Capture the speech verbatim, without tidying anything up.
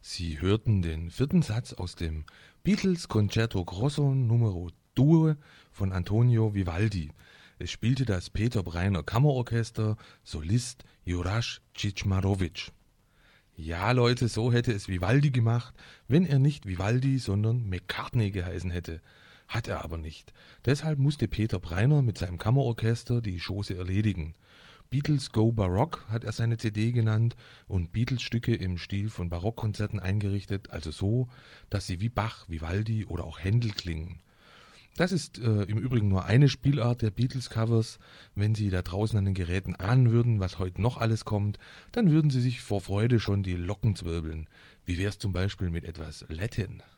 Sie hörten den vierten Satz aus dem Beatles Concerto Grosso Numero zwei von Antonio Vivaldi. Es spielte das Peter Breiner Kammerorchester, Solist Jurasch Cicmarovic. Ja, Leute, so hätte es Vivaldi gemacht, wenn er nicht Vivaldi, sondern McCartney geheißen hätte. Hat er aber nicht. Deshalb musste Peter Breiner mit seinem Kammerorchester die Chose erledigen. Beatles Go Baroque hat er seine C D genannt und Beatles-Stücke im Stil von Barockkonzerten eingerichtet, also so, dass sie wie Bach, Vivaldi oder auch Händel klingen. Das ist äh, im Übrigen nur eine Spielart der Beatles-Covers. Wenn Sie da draußen an den Geräten ahnen würden, was heute noch alles kommt, dann würden Sie sich vor Freude schon die Locken zwirbeln. Wie wär's zum Beispiel mit etwas Latin?